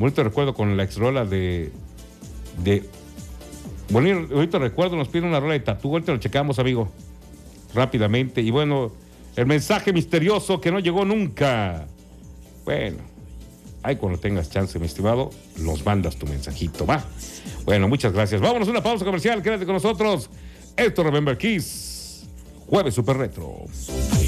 bonito recuerdo con la exrola de bueno, ahorita recuerdo, nos piden una rola de Tatú, ahorita lo checamos, amigo, rápidamente. Y bueno, el mensaje misterioso que no llegó nunca. Bueno, ahí cuando tengas chance, mi estimado, nos mandas tu mensajito, va. Bueno, muchas gracias. Vámonos a una pausa comercial, quédate con nosotros. Esto es Remember Kiss, Jueves Super Retro.